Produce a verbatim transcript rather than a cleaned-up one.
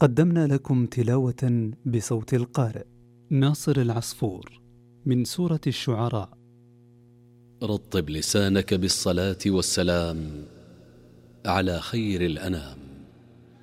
قدمنا لكم تلاوة بصوت القارئ ناصر العصفور من سورة الشعراء. رطب لسانك بالصلاة والسلام على خير الأنام.